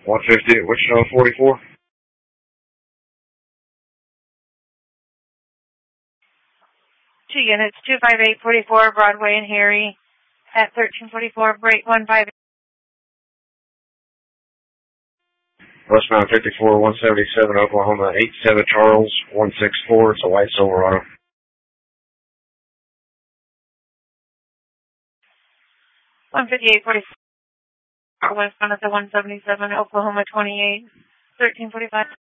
150 at Wichita 44. Two units, 25844 Broadway and Harry at 1344, break 158. Westbound 54, 177, Oklahoma, 87 Charles, 164. It's a white Silverado. $158.44 westbound at the 177, Oklahoma 28, 1345.